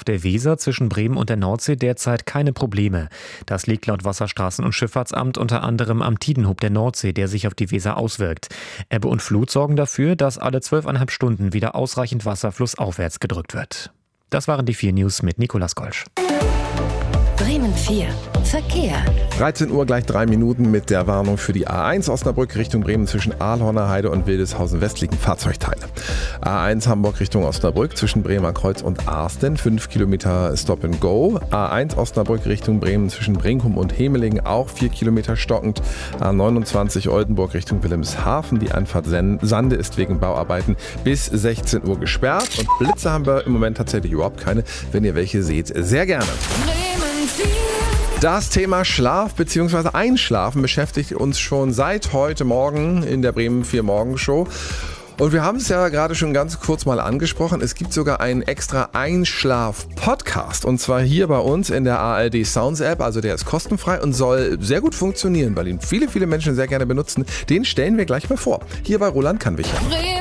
der Weser zwischen Bremen und der Nordsee derzeit keine Probleme. Das liegt laut Wasserstraßen- und Schifffahrtsamt unter anderem am Tidenhub der Nordsee, der sich auf die Weser auswirkt. Ebbe und Flut sorgen dafür, dass alle 12,5 Stunden wieder ausreichend Wasser flussaufwärts gedrückt wird. Das waren die 4 News mit Nicolas Golsch. Bremen 4. Verkehr. 13 Uhr gleich 3 Minuten mit der Warnung für die A1 Osnabrück Richtung Bremen zwischen Ahlhorner Heide und Wildeshausen West liegen Fahrzeugteile. A1 Hamburg Richtung Osnabrück zwischen Bremer Kreuz und Arsten 5 Kilometer Stop and Go. A1 Osnabrück Richtung Bremen zwischen Brinkum und Hemelingen auch 4 Kilometer stockend. A29 Oldenburg Richtung Wilhelmshaven. Die Einfahrt Sande ist wegen Bauarbeiten bis 16 Uhr gesperrt. Und Blitze haben wir im Moment tatsächlich überhaupt keine. Wenn ihr welche seht, sehr gerne. Das Thema Schlaf bzw. Einschlafen beschäftigt uns schon seit heute Morgen in der Bremen 4 Morgenshow. Und wir haben es ja gerade schon ganz kurz mal angesprochen. Es gibt sogar einen extra Einschlaf-Podcast. Und zwar hier bei uns in der ARD Sounds App. Also der ist kostenfrei und soll sehr gut funktionieren, weil ihn viele, viele Menschen sehr gerne benutzen. Den stellen wir gleich mal vor. Hier bei Roland Kannwicher.